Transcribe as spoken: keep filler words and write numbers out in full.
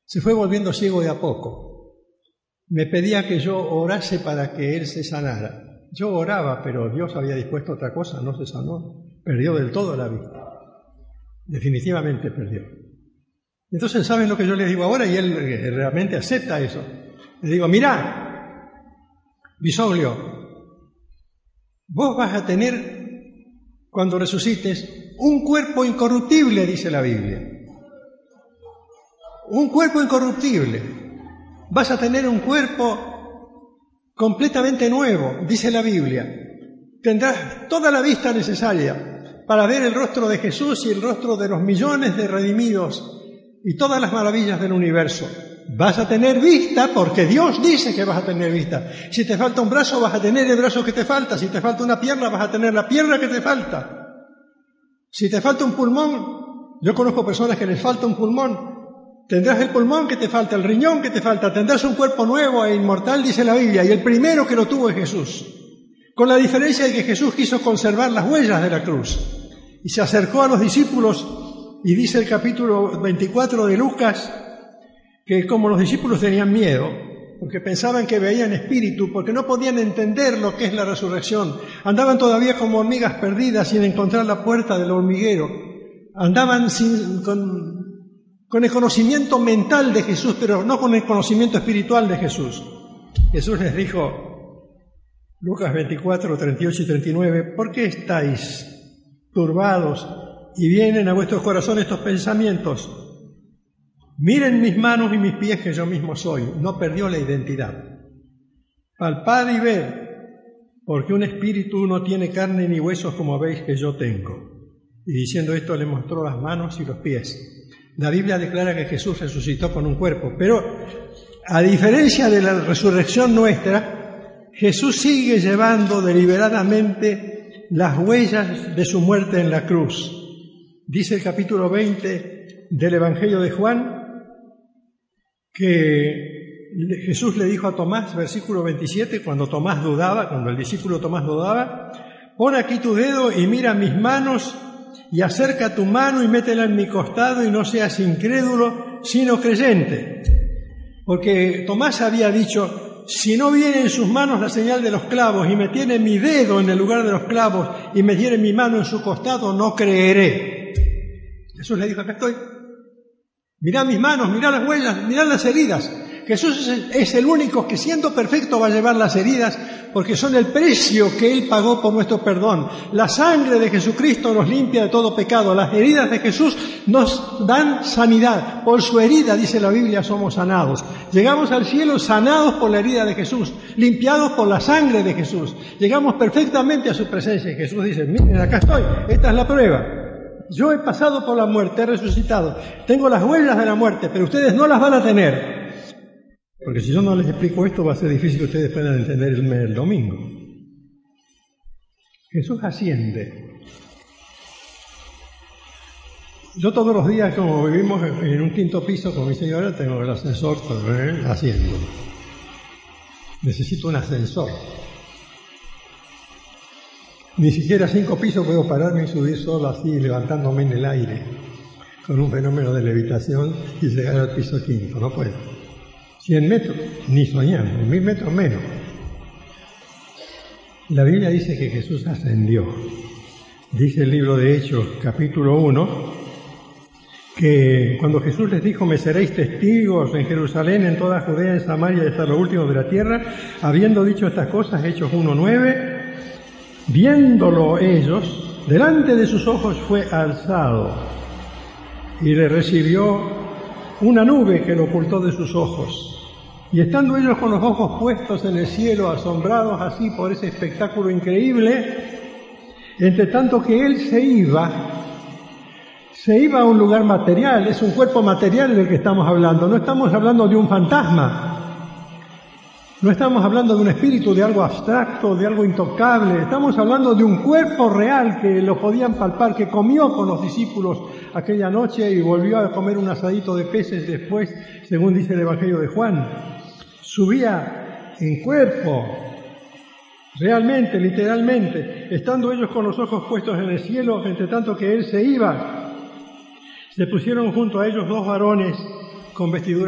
se fue volviendo ciego de a poco. Me pedía que yo orase para que él se sanara. Yo oraba, pero Dios había dispuesto otra cosa, no se sanó. Perdió del todo la vista. Definitivamente perdió. Entonces, ¿saben lo que yo le digo ahora? Y él realmente acepta eso. Le digo, mirá, Bisoglio, vos vas a tener, cuando resucites, un cuerpo incorruptible, dice la Biblia. Un cuerpo incorruptible. Vas a tener un cuerpo completamente nuevo, dice la Biblia. Tendrás toda la vista necesaria para ver el rostro de Jesús y el rostro de los millones de redimidos y todas las maravillas del universo. Vas a tener vista porque Dios dice que vas a tener vista. Si te falta un brazo, vas a tener el brazo que te falta. Si te falta una pierna, vas a tener la pierna que te falta. Si te falta un pulmón, yo conozco personas que les falta un pulmón, tendrás el pulmón que te falta, el riñón que te falta, tendrás un cuerpo nuevo e inmortal, dice la Biblia, y el primero que lo tuvo es Jesús. Con la diferencia de que Jesús quiso conservar las huellas de la cruz y se acercó a los discípulos. Y dice el capítulo veinticuatro de Lucas que como los discípulos tenían miedo, porque pensaban que veían espíritu, porque no podían entender lo que es la resurrección, andaban todavía como hormigas perdidas sin encontrar la puerta del hormiguero, andaban sin, con, con el conocimiento mental de Jesús, pero no con el conocimiento espiritual de Jesús. Jesús les dijo, Lucas veinticuatro, treinta y ocho y treinta y nueve, ¿por qué estáis turbados y vienen a vuestros corazones estos pensamientos? Miren mis manos y mis pies, que yo mismo soy. No perdió la identidad. Palpad y ved, porque un espíritu no tiene carne ni huesos como veis que yo tengo. Y diciendo esto le mostró las manos y los pies. La Biblia declara que Jesús resucitó con un cuerpo, pero a diferencia de la resurrección nuestra, Jesús sigue llevando deliberadamente las huellas de su muerte en la cruz. Dice el capítulo veinte del Evangelio de Juan que Jesús le dijo a Tomás, versículo veintisiete, cuando Tomás dudaba, cuando el discípulo Tomás dudaba, pon aquí tu dedo y mira mis manos y acerca tu mano y métela en mi costado y no seas incrédulo, sino creyente. Porque Tomás había dicho, si no viene en sus manos la señal de los clavos y me tiene mi dedo en el lugar de los clavos y me tiene mi mano en su costado, no creeré. Jesús le dijo, acá estoy. Mirá mis manos, mirá las huellas, mirá las heridas. Jesús es el único que siendo perfecto va a llevar las heridas porque son el precio que Él pagó por nuestro perdón. La sangre de Jesucristo nos limpia de todo pecado. Las heridas de Jesús nos dan sanidad. Por su herida, dice la Biblia, somos sanados. Llegamos al cielo sanados por la herida de Jesús, limpiados por la sangre de Jesús. Llegamos perfectamente a su presencia y Jesús dice, miren, acá estoy, esta es la prueba. Yo he pasado por la muerte, he resucitado. Tengo las huellas de la muerte, pero ustedes no las van a tener. Porque si yo no les explico esto, va a ser difícil que ustedes puedan entenderme el domingo. Jesús asciende. Yo todos los días, como vivimos en un quinto piso con mi señora, tengo el ascensor ¿eh? haciendo. Necesito un ascensor. Ni siquiera cinco pisos puedo pararme y subir solo así, levantándome en el aire, con un fenómeno de levitación y llegar al piso quinto. No puedo. Cien metros, ni soñando, mil metros menos. La Biblia dice que Jesús ascendió. Dice el libro de Hechos, capítulo uno, que cuando Jesús les dijo, me seréis testigos en Jerusalén, en toda Judea, en Samaria y hasta lo último de la tierra, habiendo dicho estas cosas, Hechos uno nueve, viéndolo ellos, delante de sus ojos fue alzado y le recibió una nube que lo ocultó de sus ojos. Y estando ellos con los ojos puestos en el cielo, asombrados así por ese espectáculo increíble, entre tanto que él se iba, se iba a un lugar material, es un cuerpo material del que estamos hablando, no estamos hablando de un fantasma. No estamos hablando de un espíritu, de algo abstracto, de algo intocable. Estamos hablando de un cuerpo real que lo podían palpar, que comió con los discípulos aquella noche y volvió a comer un asadito de peces después, según dice el Evangelio de Juan. Subía en cuerpo, realmente, literalmente, estando ellos con los ojos puestos en el cielo, entre tanto que él se iba. Se pusieron junto a ellos dos varones con vestiduras